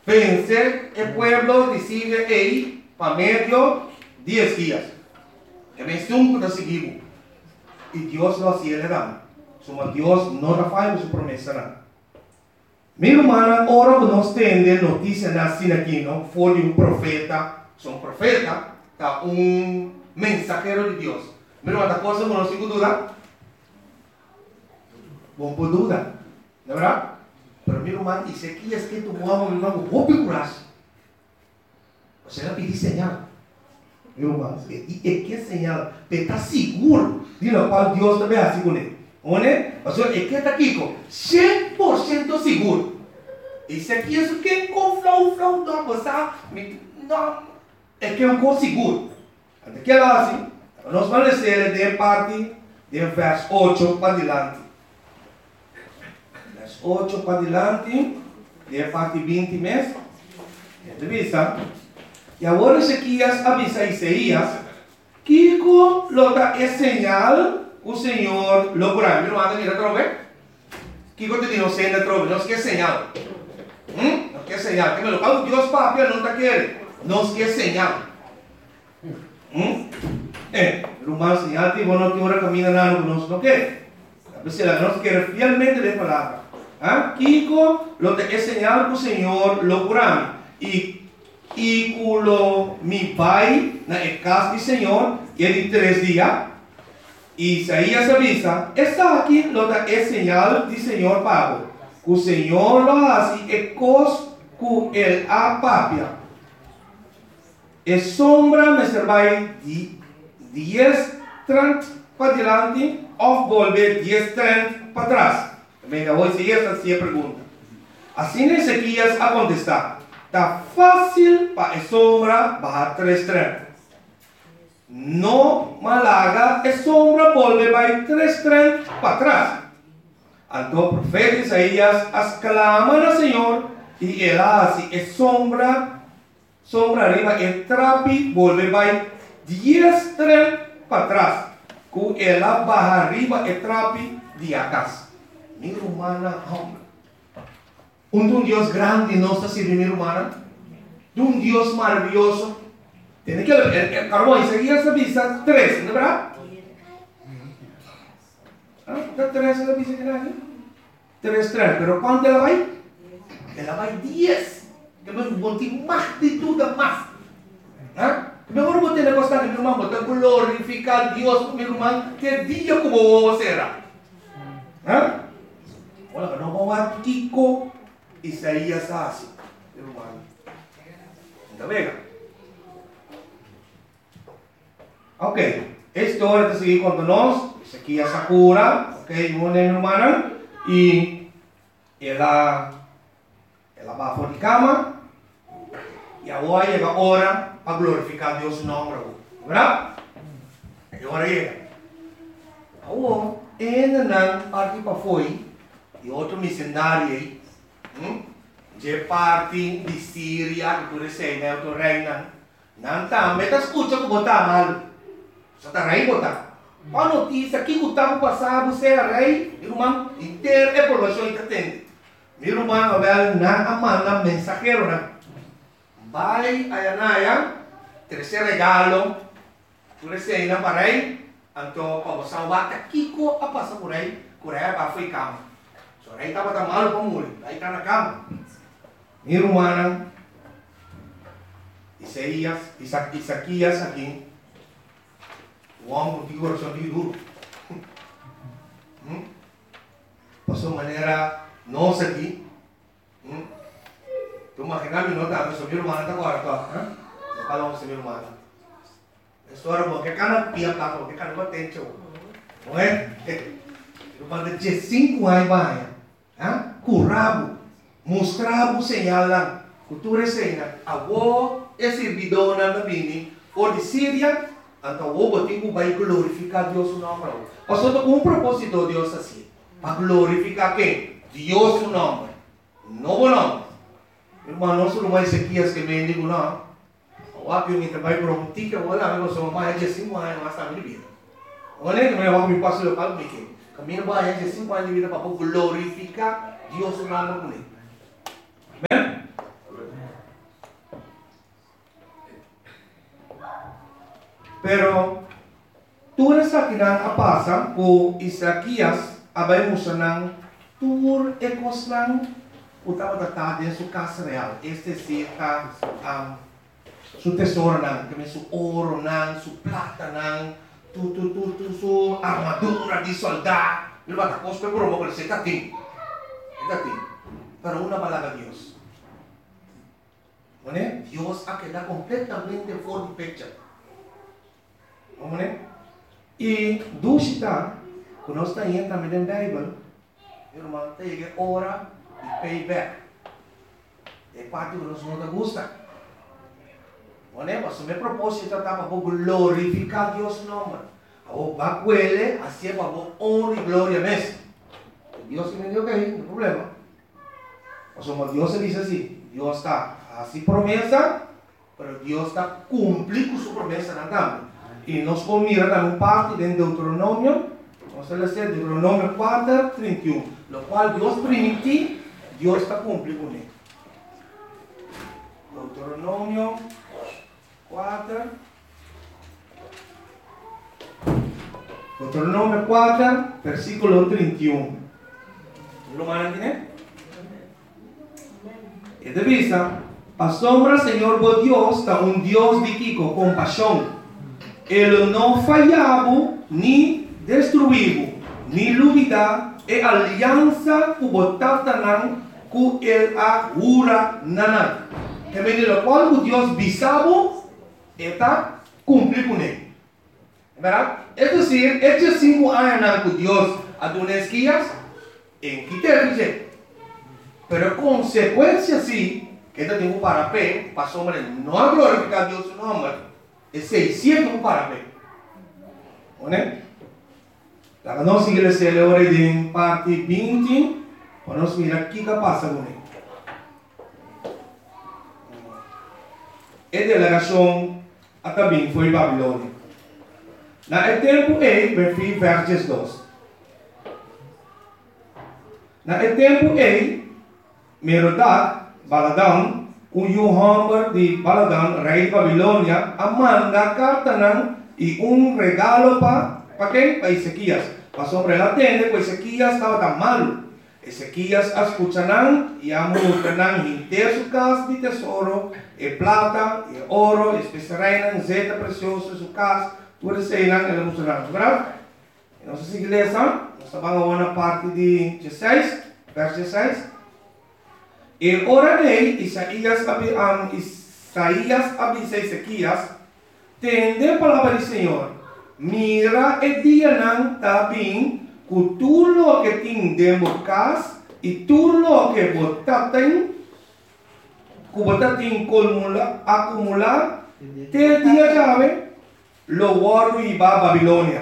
Pensé, el pueblo decide ahí para medio 10 días. Que me estuvo de seguir. Y Dios lo hacía le dan. Suma Dios no la falla su promesa. Mi hermana, ahora nos tiene noticia así aquí, ¿no? Fue de un profeta. Son profeta, está un mensajero de Dios. Mi hermana, ¿la cosa no tengo duda? No puedo duda, ¿de verdad? Pero mi hermano, dice aquí es que tu mamá, mi hermano, vos picuras. O sea, le pedí señal. Mi hermano, ¿y qué señal? Te está seguro de lo cual Dios te ve así con él. O sea, es que está aquí, 100% seguro. Dice aquí es que con flow, no, pues, no, es que es un cosa seguro. Antes que lo hace, nos van a decir de parte del verso 8 para adelante. 8 para adelante, de parte 20 meses, revisa. Y ahora Ezequias avisa a Isaías que lo da es señal o Señor lo curará. Mira, anda, mira, trove. Kiko te digo, señal, trove, no es que es señal. No es que es señal. Que me lo pago Dios, papi, no te quiere. No es que es señal. Rumano, señal, que bueno, que ahora camina nada, no quiere. A veces la no quiere fielmente de palabra. Kiko lo te es señal que el Señor lo curame y culo mi pai na casa del Señor y de 3 días Isaías avisa está aquí lo te es señal del Señor Pablo que el Señor lo hace e cos que el apapia es sombra me servai 10-30 para adelante o volver 10-30 para atrás. Venga, hoy si esta sí pregunta. Así en Ezequias a contestar. Está fácil para la sombra bajar 3-30. No malaga, la sombra vuelve a 3-30 para atrás. Entonces el profeta Isaías exclama al Señor y él hace la sombra arriba, el trapi vuelve a 10-30 para atrás. Que él baja arriba el trapi de acá. Mi hermana, hombre. Un Dios grande no está sirviendo, mi hermana. De un Dios maravilloso. Tiene que el carbón Isaías avisa 3, ¿no es verdad? ¿Está 3 la avisa que nadie? 3, pero ¿cuánto la va? Ela va 10. Que me boté más de todo más. Mejor boté la cosa que mi hermano, boté glorificar a Dios, mi hermano, que día como vos será. Olha, não vamos a Kiko Isaías hace, hermano. ¿Está bien? Ok, esta hora de seguir con nosotros, Ezequias Sakura, ok, mi hermana, y ela va por la cama, y ahora llega la hora para glorificar a Dios su nombre, ¿verdad? Y ahora llega. Ahora, en la parte para foi, e outro missionário aí, de parte de Síria, que tu recém, né, outro reina, não tá, mas tá escuta que botar mal, só tá rei botar. A notícia que o tempo passado você é rei, irmão, inteiro é população que atende. Meu irmão, Abel, na amanda mensageiro, né? Vai a Anaya, terceiro regalo, tu recém, né, para rei, então, para você salvar, Kiko a passar por aí, para foi cama. So, rei estava tão malo para morrer, aí está na cama. Minha irmã, Isaquias aqui, o homem que coração de duro. Passou maneira nossa aqui. Tu imagina não tá, sua minha irmã está agora, tá? Não fala com sua minha irmã. A história boa, que cara pia tá, que cara batente, não é? Irmã de 5 anos vai, curabo, mostrava o sinal lá, cultura cena, avó é servidora na bini, ou de Síria, então o botigo vai glorificar Deus o nome. Pastor, com propósito Deus assim, para glorificar quem? Deus o nome, novo nome. Irmão, não só mais Ezequias que me digo não. O apio me trabalha por um tica, olha, eu sou mais de 5 anos, mas está minha vida. Olha, que me passo local me que. Caminho mais de 5 anos de vida para glorificar Deus o nome. Amém? Pero, tudo isso aqui não passa por Isaquias, abai musanang, tur ekos lang, utama tata de su casa real. Este sí está, su tesoro nang, kami su oro nang, su plata nang, su armadura de soldado. Diba, tapos pe puro mo kasi tating. Pero una palabra Dios. ¿Vale? Dios ha quedado completamente fuera de picture. ¿Vale? Y dusita, quando está aí também na Bíblia, irmão, tem que ora e payback. É parte que nós não gosta. ¿Vale? Mas o meu propósito é para glorificar Deus no nome. O bacuele, assim é para honra e glória mesmo. Deus me deu que aí, não tem problema. Mas como Deus diz assim, Deus está assim promessa, mas Deus está cumprindo sua promessa na também. E nós vamos mirar também parte de Deuteronômio, vamos ler Deuteronômio 4, 31, no qual Deus permite, Deus está cumprindo com ele. Deuteronômio 4. Deuteronômio 4, versículo 31. ¿Lo mandan tiene? Y de vista, asombra Señor vos Dios, está un Dios de Kiko, compasión. Él no fallaba, ni destruivo, ni lubida, e alianza kubotatanan, ku el agura nanan. Que me lo cual Dios visabo, está cumplir con él. ¿Verdad? Es decir, estos 5 años que Dios a dones guías, en quitar dice, pero consecuencia sí, que este tiempo para pe, pasó hombre, no ha glorificado a Dios su nombre, es 600 para pe. ¿Vale? La que no sigue se le ora en parte 20, vamos a mirar qué pasa con él. A delegação também foi Babilônia. Na tempo versos 2. Na tempo Merodach, Baladan, o Hamber de Baladan, rei de Babilônia, manda carta e regalo para quem? Para Ezequias. Passou para ela atender, porque Ezequias estava tão malo. Ezequias escucharán y amortarán inteiro su casa de tesouro, e plata, e ouro, especiarán, zeta preciosa, su casa, tudo isso aí ele mostrará, verdade? Nossa igreja, nós vamos na parte de 16, verso 16. E orarei, Isaías avisa Ezequias, tende a palavra do Senhor, mira e dia também, que tudo lo que tem dentro casa e tudo lo que você tem, que você tem acumular, te dia chave, lo guardo e va a Babilônia.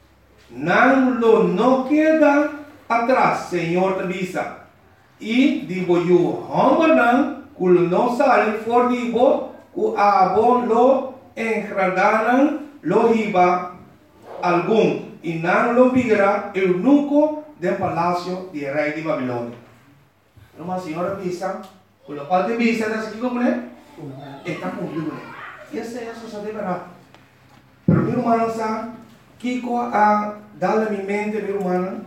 Não queda atrás, Senhor te avisa. E digo eu, homem que não sale fora de vos, que a vos lo enredaram, lo iba algum. E não lo vira eunuco del palácio de rei de Babilônia. Uma senhora avisa, com o qual te avisa, está aqui como é? Está cumprido. E essa é a sua verdade. Pero meu irmão sabe, Kiko a dar a minha mente, meu irmão,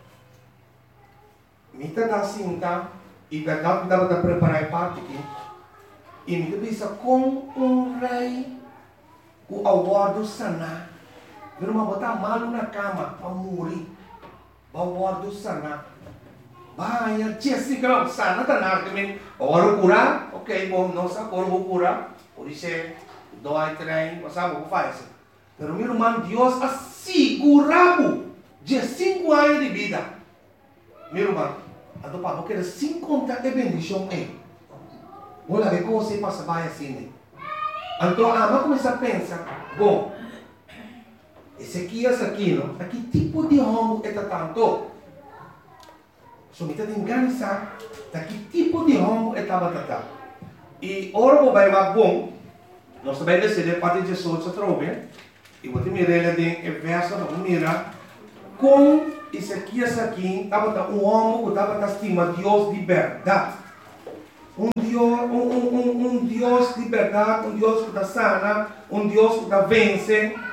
me está cinta, e verdade que dava para preparar parte aqui, e me avisa com rei, o aguardo sanar. Meu irmão, botar malo na cama para morrer. Vai guardar sanar. Vai, tia, assim que não, sana tá nada também. Agora curar, ok, bom, não sabe agora vou curar. Por isso, dói, trem, não sabe o que faz. Pero meu irmão, Deus assegurava de 5 anos de vida. Meu irmão, então, para você querer 50 de bendição aí. Olha, ver como você passa vai assim. Então, vamos começar a pensar, bom, Ezequias aqui, não? Aqui tipo de homem é tanto. So, me está enganando, que tipo de homem é tanto. E ora vai mais bom, nós também descemos parte de Jesus outra vez. E vou te mirar ali em verso, vamos mirar. Com Ezequias aqui, estava um homem que estava estimando Deus de verdade. Um Deus de verdade, um Deus que está sana, um Deus que está vence.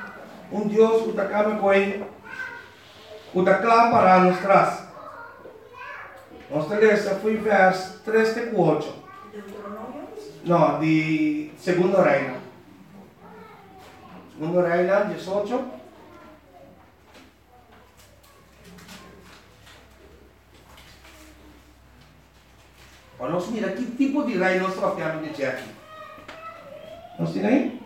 un Dios que está que está claro para nosotras. Nossa lista foi verso 3 de 8. Não, de Segundo Reino. Segundo Reino, 18. Vamos mirar que tipo de reino nós estamos de aqui. Nós temos aí?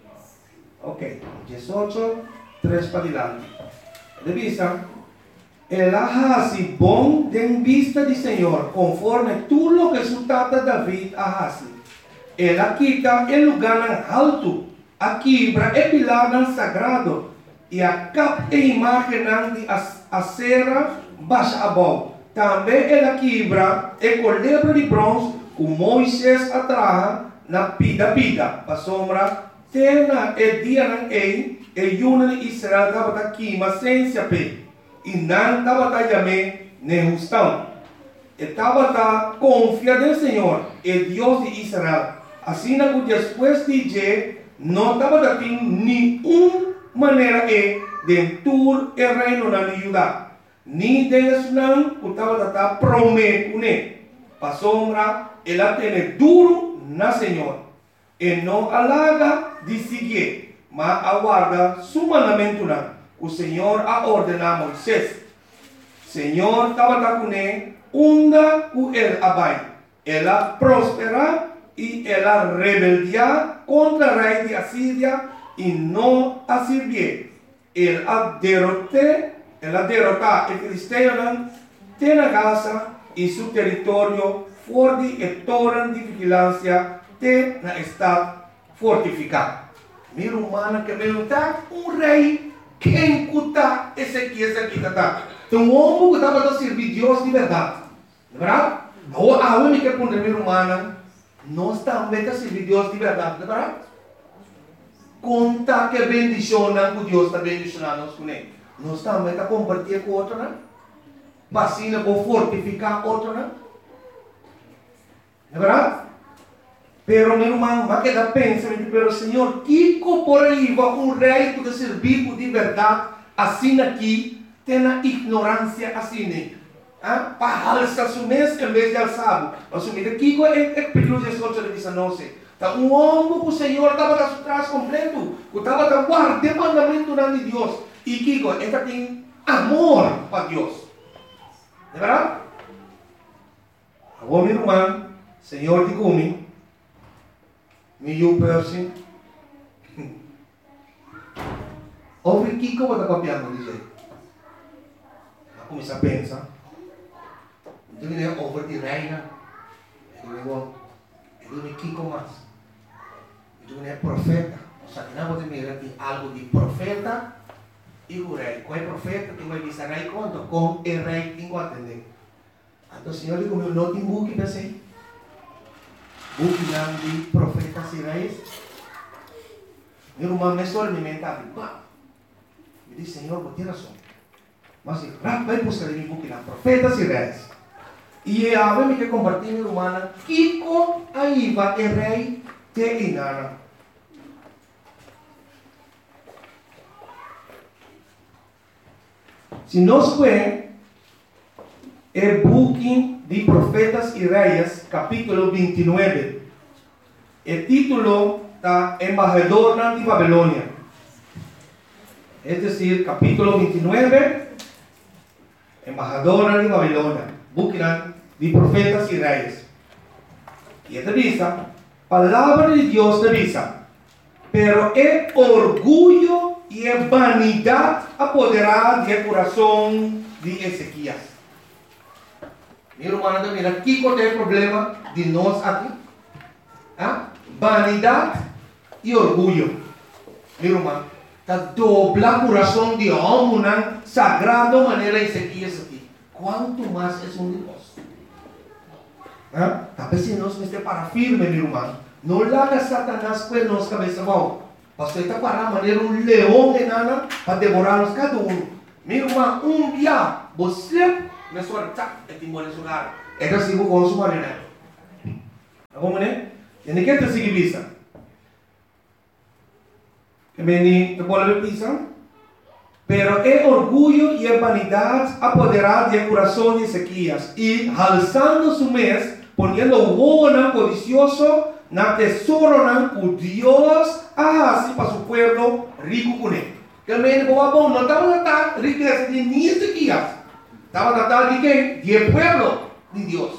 Ok, 18, 3 para adelante. De vista, el hace bom en vista del Señor, conforme tú lo que su tata David hace. Él quita el lugar alto, aquí el pilar sagrado, y acá imagen de acera baixa abajo. Também ela quebra o colebro de bronze que Moisés atraja na pida, para sombra, tena e dia na e yuna de Israel estava aqui, mas sem se ape. E não estava também nem justão. Estava confia no Senhor, o Deus de Israel. Assim que depois de dia, não estava tendo nenhuma maneira de tur o reino na Judá. Ni Deus não estava prometendo. Para sombra, ela tem duro na Senhor. E não alaga de seguir, mas aguarda su mandamento não. O Senhor a ordena a Moisés. Senhor estava com ele, onda com ele abai. Ela prospera e ela rebeldia contra o rei de Assíria e não a servir. Ela derrota o filisteu na Gaza e seu território fora de torre de vigilância na estado fortificado. Mira humana que me está rei. Quem cuta esse aqui está? Então o homem que estava a servir Deus de verdade. Não é verdade? A homem que é com a humana, nós também a servir Deus de verdade. Não é verdade? Conta que bendiciona que Deus está bendicionando nós com ele. Nós também a compartilhar com outro, né? Vacina para fortificar outro, né? Não é verdade? Pero meu irmão, vai quedar pensando, pero Senhor, que por aí vai rei que servir de verdade, assim aqui, tem a ignorância assim, para alçar seu mês em vez de alçar. Assumir aqui é pedido de Jesus de 19. Então, homem que o Senhor estava atrás completo, que estava guardando o mandamento de Deus, e que ele tem amor para Deus. Não é verdade? Agora, meu irmão, Senhor de comigo, New person. Over que eu vou copiando dizer. Eu comecei a pensar. Então ele é over de reina. Ele é Kiko mais. Então ele é profeta. O sea, não vou mirar de algo de profeta e o rei. Qual é profeta? Que vai dizer rei quanto? Com o rei tem que atender. Então o Senhor diz como não tem book para ser. Book de profetas e reis. Meu irmão me experimenta. Me diz, Senhor, vou ter razão. Mas vai buscar em book de profetas e reis. E a vez me quer compartilhar, meu irmão, Kiko aí vai o rei te engana. Se nós vemos o book de Profetas e Reis, capítulo 29. O título está Embajador de Babilônia. Es decir, capítulo 29, Embajador de Babilônia. Book de Profetas e Reis. E esta visa, palavra de Deus te visa. Pero é orgulho e é vanidade apoderar do coração de Ezequias. Meu irmão, mira, aqui qual é o problema de nós aqui? Vanidade e orgulho. Meu irmão, está dobla o coração de homem, sagrado maneira Ezequias aqui. Quanto mais é um de nós? Talvez se nós estamos para firme, meu irmão, não larga Satanás com nossa cabeça bom. Você está para maneira leão de nana para devorar-nos cada um. Meu irmão, dia, você me suarta é timor de lugar. É que assim vou consumar, né? Agora, né? Tem que ter seguir vista. Que me te vuelve pisan. Pero el orgullo y la vanidad apoderaron del corazón de Ezequías y alzando su mes, poniendo bono codicioso, na tesoro con Dios, así para su pueblo rico con él. Que el médico va a no estaba natal riqueza de ni Ezequías, estaba natal de qué? De pueblo de Dios.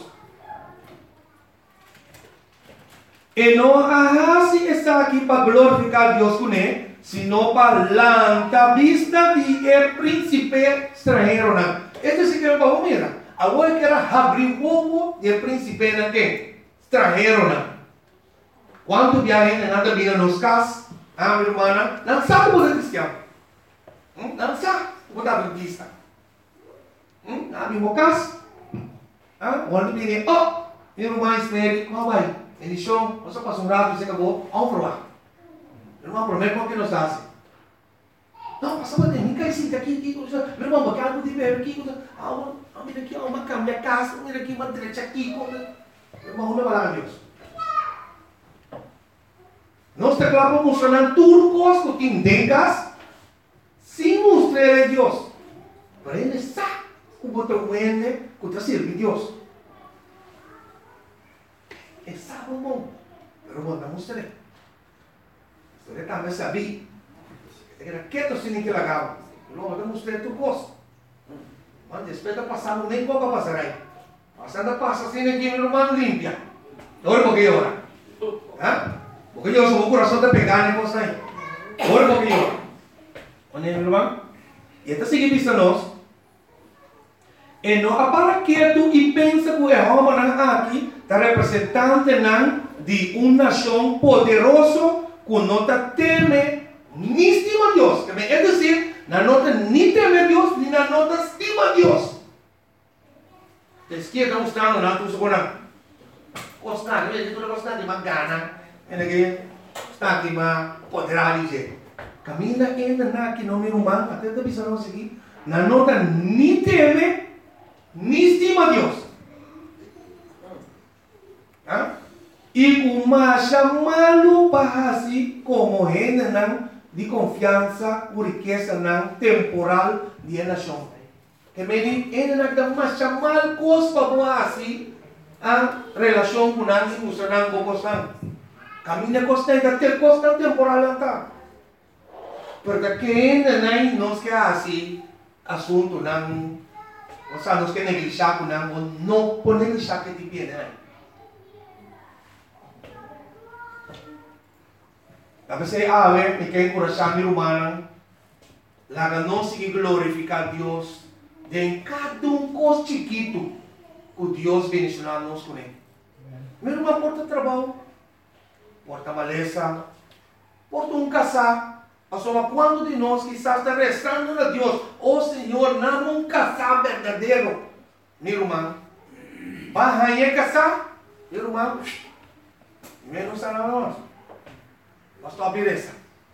Y no así está aquí para glorificar a Dios con él, sino para la vista de el príncipe extranjero. Esto sí que vamos a mirar. Ahora que era abrir huevo del príncipe extranjero. ¿Cuántos viajes en anda vida nos casas? Mi hermana, no sabe por el cristiano. No sabe por la vista. Mi casa. Cuando viene, mi hermana espera, ¿cómo va? Ele show, você passa rato e você acabou, vamos provar. Meu irmão, promete que nos hace. Não, passa para mim, cai sim, aqui, meu irmão, porque algo de ver aqui, mira aqui, uma cama, casa, mira aqui, uma direita aqui, meu irmão, não vai lá, Deus. Nós teclamos mostrando turcos que tengas, sem mostrar a Deus. Para ele sabe o botão wende, que te sirve Deus. Sabe bom, pero bom, não mostrei. Você também sabia. Era quieto sem que legal. Não, eu mostrei tu gosto. Mas depois de passar, nem pouco passar aí. Passando passa assim aqui, meu irmão limpia. Olha porque ora. Porque eu sou o coração de pegar nem coisa aí. Olha porque ora. Olha, meu irmão. E até seguir vista nós. E não para quieto e pensa que o Jehová aqui está representante de uma nação poderosa que não teme ni estima a Deus. É dizer, não nem teme a Deus, nem não estima a Deus. A esquerda está mostrando, não estou segurando. Gostar, tu não gostar de uma gana, está de uma poderada. Camina ainda aqui no meu irmão, até da visão aqui, não nem teme, ni estima a Deus. E uma chamá-lo para assim como gente de confiança por riqueza temporal de nação. Que me diz, ele não dá uma chamar coisa para assim a relação com nós e funcionar com coisa. Caminha coisa e ter coisa temporal tá. Porque quem não quer assim assunto não, ou seja, nós quer negligenciar com não pode negligenciar que te pede. A veces a ver, me queda encorajar mi hermana, la que no sigue glorificar a Dios de en cada cosa chiquito que Dios bendicionarnos con él. Mi hermana porta trabajo, porta maleza, porta casar. Asoma cuando de nós quizás está rezando a Dios, Señor, dame un casar verdadero. Mi hermano, ¿vas a casar? Mi hermano, menos a nós. Basta a beleza.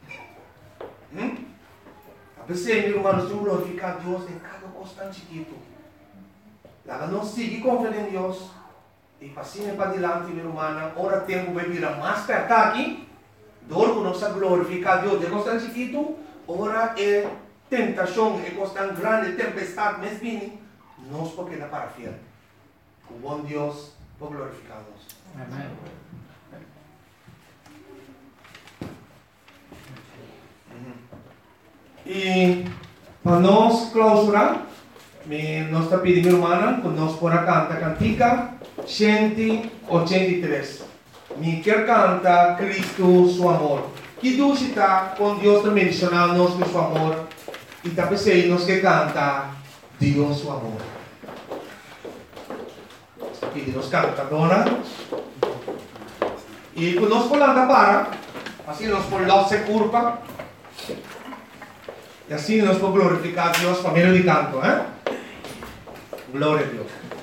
A veces, meu irmão, nós glorificar a Deus em cada coisa tão chiquito. Lá não sigue confiando em Deus. E passinho para adiante, meu irmão, ora tempo vai vir mais perto aqui. Dor que nós glorificar a Deus de coisa tão chiquito. Ora é tentação, é coisa tão grande, tempestade, mas vem. Nós porque dá para fiel. O bom Deus vai glorificar-nos. Amém. E para nós clausurar, nós está pedindo, irmã, que nós podemos cantar cantica 183. Me quer cantar Cristo, seu amor. Que Deus está com Deus também mencionando-nos com seu amor. E também sei, nós que cantar Deus, seu amor. Aqui nós canta, dona. E quando nós podemos para, assim nós podemos se curva. E assim nós podemos glorificar a Deus por meio de canto, Glória a Deus.